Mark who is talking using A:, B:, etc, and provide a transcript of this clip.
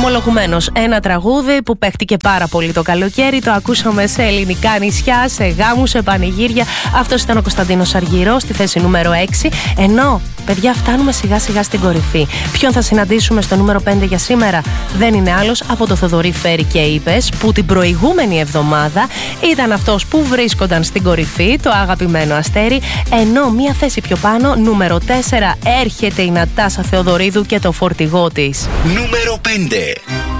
A: Ομολογουμένως, ένα τραγούδι που παίχτηκε πάρα πολύ το καλοκαίρι. Το ακούσαμε σε ελληνικά νησιά, σε γάμους, σε πανηγύρια. Αυτός ήταν ο Κωνσταντίνος Αργυρός στη θέση νούμερο 6. Ενώ, παιδιά, φτάνουμε σιγά σιγά στην κορυφή. Ποιον θα συναντήσουμε στο νούμερο 5 για σήμερα? Δεν είναι άλλος από το Θοδωρή Φέρη και Είπες, που την προηγούμενη εβδομάδα ήταν αυτός που βρίσκονταν στην κορυφή, το αγαπημένο Αστέρι. Ενώ μία θέση πιο πάνω, νούμερο 4, έρχεται η Νατάσα Θεοδωρίδου και το φορτηγό της.
B: Νούμερο 5.